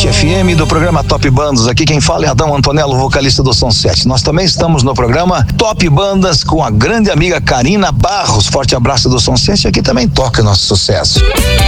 FM, do programa Top Bandas. Aqui quem fala é Adão Antonello, vocalista do Som 7. Nós também estamos no programa Top Bandas com a grande amiga Karina Barros. Forte abraço do Som 7, aqui também toca nosso sucesso.